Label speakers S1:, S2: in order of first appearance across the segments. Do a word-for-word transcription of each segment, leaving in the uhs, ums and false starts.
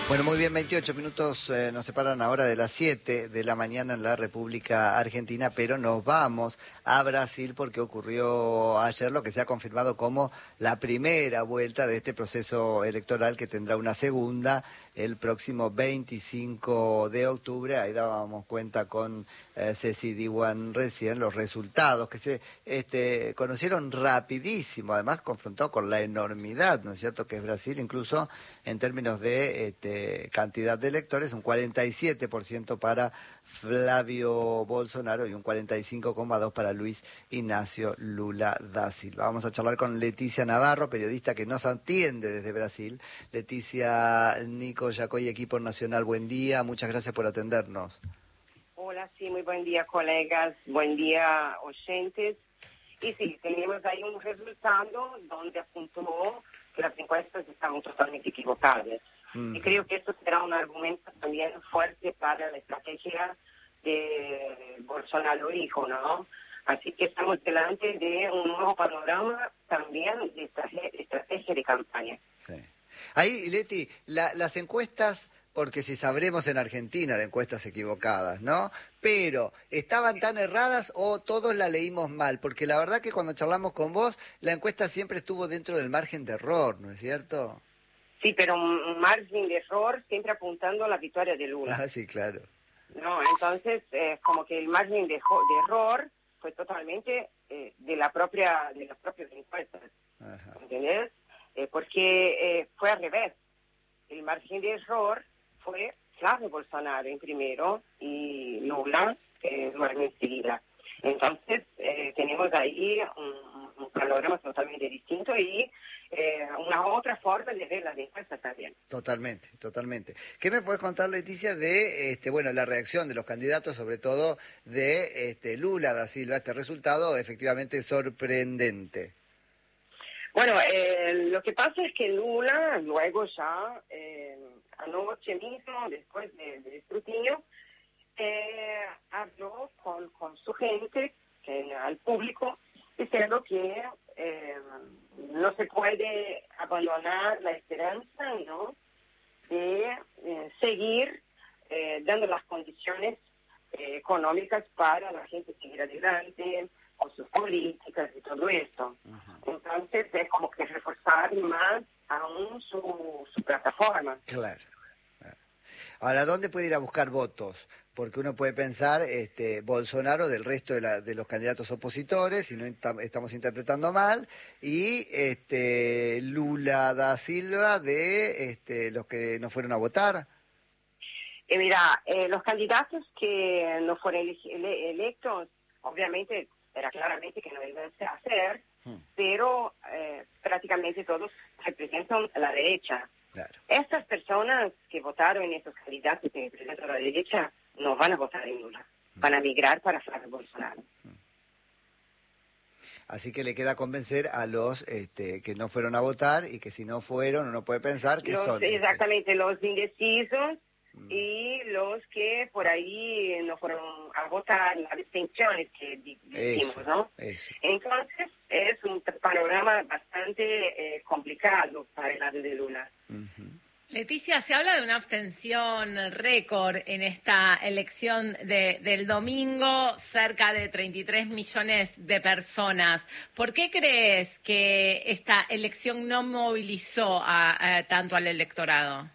S1: Bueno, muy bien, veintiocho minutos eh, nos separan ahora de las siete de la mañana en la República Argentina, pero nos vamos a Brasil porque ocurrió ayer lo que se ha confirmado como la primera vuelta de este proceso electoral que tendrá una segunda el próximo veinticinco de octubre. Ahí dábamos cuenta con eh, Ceci Diwan recién los resultados que se este, conocieron rapidísimo, además confrontado con la enormidad, ¿no es cierto?, que es Brasil, incluso en términos de este, cantidad de electores, un cuarenta y siete por ciento para Flavio Bolsonaro y un cuarenta y cinco coma dos por ciento para Luis Ignacio Lula da Silva. Vamos a charlar con Leticia Navarro, periodista que nos atiende desde Brasil. Leticia, Nico, Yacoy, equipo nacional, buen día, muchas gracias por atendernos.
S2: Hola, sí, muy buen día, colegas, buen día, oyentes. Y sí, tenemos ahí un resultado donde apuntó que las encuestas estaban totalmente equivocadas. Mm. Y creo que esto será un argumento también fuerte para la estrategia de Bolsonaro hijo, ¿no? Así que estamos delante de un nuevo panorama también de estrategia de campaña.
S1: Sí. Ahí, Leti, la, las encuestas, porque si sabremos en Argentina de encuestas equivocadas, ¿no? Pero, ¿estaban tan erradas o todos la leímos mal? Porque la verdad que cuando charlamos con vos, la encuesta siempre estuvo dentro del margen de error, ¿no es cierto?
S2: Sí, pero un margen de error siempre apuntando a la victoria de Lula.
S1: Ah, sí, claro.
S2: No, entonces, eh, como que el margen de, de error fue totalmente eh, de la propia de las propias encuestas, ¿entendés? Eh, porque eh, fue al revés. El margen de error fue Flavio Bolsonaro en primero y Lula eh, luego enseguida. Entonces, eh, tenemos ahí un, un panorama totalmente distinto y eh, una otra forma de ver las encuestas también.
S1: Totalmente, totalmente. ¿Qué me puedes contar, Leticia, de este, bueno, la reacción de los candidatos, sobre todo de este, Lula da Silva, a este resultado efectivamente sorprendente?
S2: Bueno, eh, lo que pasa es que Lula, luego ya, eh, anoche mismo, después del de escrutinio, eh, habló con, con su gente, que, al público, diciendo que eh, no se puede abandonar la esperanza, ¿no?, de eh, seguir eh, dando las condiciones eh, económicas para la gente seguir adelante, con sus políticas y todo esto. Uh-huh. Entonces es como que reforzar más aún su, su plataforma.
S1: Claro. Ahora, ¿dónde puede ir a buscar votos? Porque uno puede pensar, este, Bolsonaro del resto de, la, de los candidatos opositores, si no estamos interpretando mal, y este, Lula da Silva de este, los que no fueron a votar.
S2: Eh, mira, eh, los candidatos que no fueron ele ele electos, obviamente era claramente que no iban a hacer, hmm. pero eh, prácticamente todos representan la derecha.
S1: Claro.
S2: Estas personas que votaron en estos candidatos que representan la derecha no van a votar en Lula, hmm. van a migrar para Flavio Bolsonaro. Hmm.
S1: Así que le queda convencer a los este, que no fueron a votar y que si no fueron, uno puede pensar que
S2: los,
S1: son...
S2: Exactamente, este... los indecisos mm. y los que por ahí no fueron a votar, las abstenciones que decimos,
S1: eso,
S2: ¿no?
S1: Eso.
S2: Entonces es un panorama bastante eh, complicado para el lado de Lula.
S3: Uh-huh. Leticia, se habla de una abstención récord en esta elección de, del domingo, cerca de treinta y tres millones de personas. ¿Por qué crees que esta elección no movilizó a, a, tanto al electorado?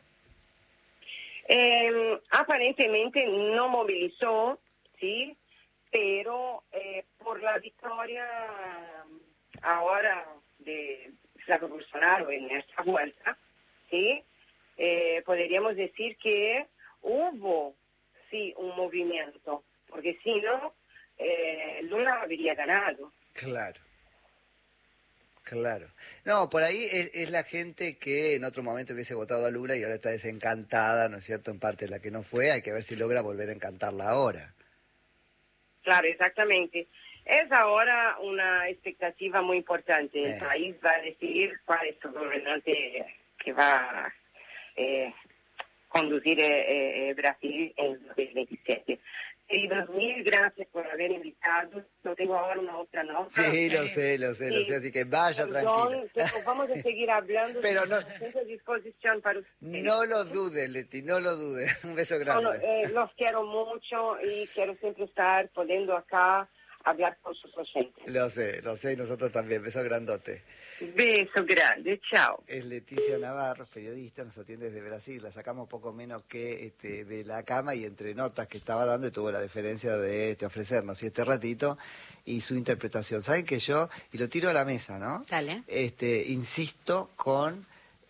S2: Eh, aparentemente no movilizó, sí, pero eh, por la victoria ahora de Flavio Bolsonaro en esta vuelta, sí, Eh, podríamos decir que hubo, sí, un movimiento, porque si no, eh, Lula habría ganado.
S1: Claro, claro. No, por ahí es, es la gente que en otro momento hubiese votado a Lula y ahora está desencantada, ¿no es cierto?, en parte la que no fue, hay que ver si logra volver a encantarla ahora.
S2: Claro, exactamente. Es ahora una expectativa muy importante. El eh. país va a decidir cuál es su gobernante que va a Eh, conducir eh, eh, Brasil en dos mil veintisiete. Queridos, mil gracias por haber invitado. No tengo ahora una otra nota.
S1: Sí, lo sé, lo sé, sí. lo sé, así que vaya tranquilo.
S2: Vamos a seguir hablando.
S1: Pero no,
S2: a disposición para ustedes.
S1: No lo dudes, Leti, no lo dudes. Un beso grande.
S2: No, no, eh, los quiero mucho y quiero siempre estar poniendo acá hablar con sus oyentes.
S1: Lo sé, lo sé, y nosotros también. Beso grandote.
S2: Beso grande, chao.
S1: Es Leticia Navarro, periodista, nos atiende desde Brasil. La sacamos poco menos que este, de la cama y entre notas que estaba dando y tuvo la deferencia de este, ofrecernos y este ratito y su interpretación. ¿Saben que yo, y lo tiro a la mesa, ¿no?
S4: Dale.
S1: Este, insisto con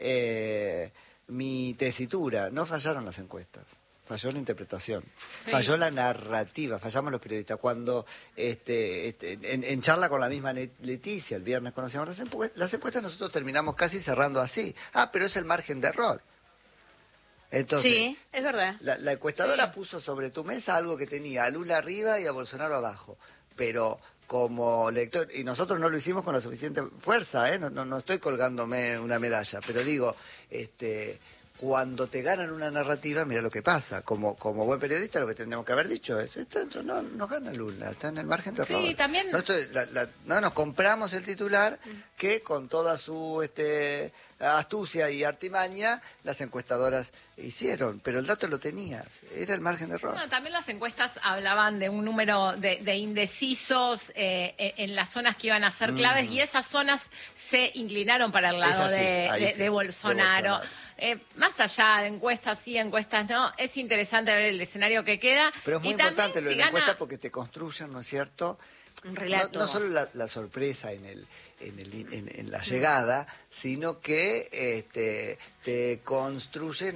S1: eh, mi tesitura. No fallaron las encuestas. Falló la interpretación, sí. Falló la narrativa, fallamos los periodistas. Cuando este, este, en, en charla con la misma Leticia, el viernes conocíamos las encuestas, las encuestas nosotros terminamos casi cerrando así. Ah, pero es el margen de error. Entonces,
S4: sí, es verdad.
S1: La, la encuestadora
S4: sí.
S1: puso sobre tu mesa algo que tenía a Lula arriba y a Bolsonaro abajo, pero como lector, y nosotros no lo hicimos con la suficiente fuerza, ¿eh? no, no, no estoy colgándome una medalla, pero digo, este... cuando te ganan una narrativa, mira lo que pasa. Como como buen periodista, lo que tendríamos que haber dicho es, está, no, no gana Lula, está en el margen de error.
S3: Sí, también...
S1: No, esto, la, la, no nos compramos el titular que con toda su este, astucia y artimaña las encuestadoras hicieron, pero el dato lo tenías, era el margen de error.
S3: No, también las encuestas hablaban de un número de, de indecisos eh, en las zonas que iban a ser claves mm. y esas zonas se inclinaron para el lado
S1: así,
S3: de, de,
S1: sí,
S3: de Bolsonaro.
S1: De Bolsonaro.
S3: Eh, más allá de encuestas sí, encuestas no, es interesante ver el escenario que queda.
S1: Pero es muy
S3: y
S1: importante
S3: también,
S1: lo de
S3: si
S1: la
S3: gana...
S1: encuesta porque te construyen, ¿no es cierto?
S4: Un relato.
S1: No, no solo la, la sorpresa en el en, el, en, en la llegada, sino que este, te construyen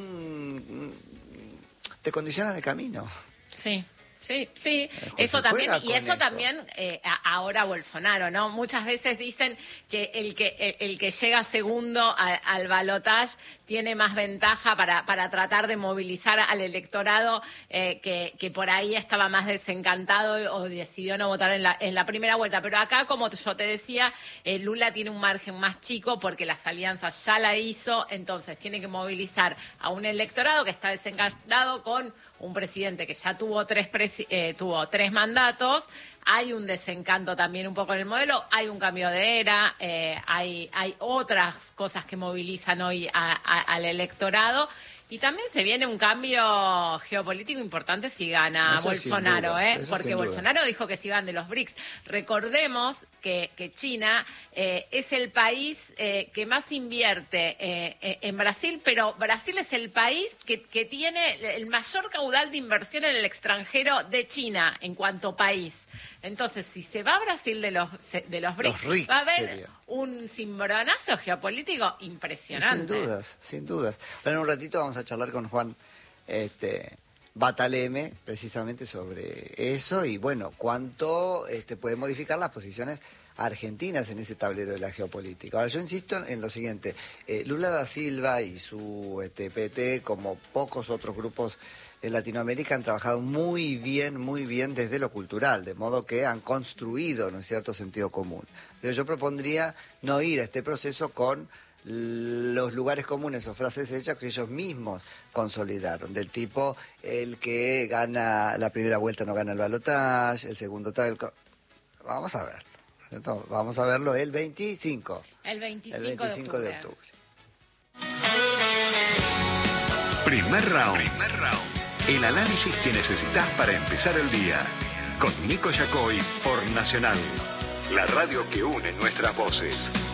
S1: un... te condicionan el camino.
S3: Sí. Sí, sí, eso también, y eso, eso. también eh, ahora Bolsonaro, ¿no? Muchas veces dicen que el que el, el que llega segundo a, al balotaje tiene más ventaja para, para tratar de movilizar al electorado eh, que, que por ahí estaba más desencantado o decidió no votar en la, en la primera vuelta. Pero acá, como yo te decía, eh, Lula tiene un margen más chico porque las alianzas ya la hizo, entonces tiene que movilizar a un electorado que está desencantado con un presidente que ya tuvo tres presi- eh, tuvo tres mandatos. Hay un desencanto también un poco en el modelo, hay un cambio de era, eh, hay, hay otras cosas que movilizan hoy a, a, al electorado. Y también se viene un cambio geopolítico importante si gana
S1: eso
S3: Bolsonaro,
S1: duda,
S3: ¿eh? Porque
S1: duda.
S3: Bolsonaro dijo que si van de los BRICS. Recordemos que, que China eh, es el país eh, que más invierte eh, en Brasil, pero Brasil es el país que, que tiene el mayor caudal de inversión en el extranjero de China en cuanto país. Entonces, si se va a Brasil de los, de los BRICS,
S1: los
S3: va a haber
S1: sería.
S3: un cimbronazo geopolítico impresionante.
S1: Y sin dudas, sin dudas. Ahora en un ratito vamos a charlar con Juan este, Bataleme precisamente sobre eso y bueno, cuánto este, puede modificar las posiciones argentinas en ese tablero de la geopolítica. Ahora yo insisto en lo siguiente, eh, Lula da Silva y su este, P T, como pocos otros grupos en Latinoamérica, han trabajado muy bien, muy bien desde lo cultural, de modo que han construido, ¿no es cierto?, sentido común. Pero yo propondría no ir a este proceso con los lugares comunes o frases hechas que ellos mismos consolidaron, del tipo el que gana la primera vuelta no gana el balotaje, el segundo tal... Vamos a ver, ¿cierto? Vamos a verlo el veinticinco.
S3: El veinticinco,
S1: el veinticinco
S3: de
S1: de
S3: octubre.
S1: octubre.
S5: Primer round. Primer round. El análisis que necesitas para empezar el día. Con Nico Yacoy por Nacional. La radio que une nuestras voces.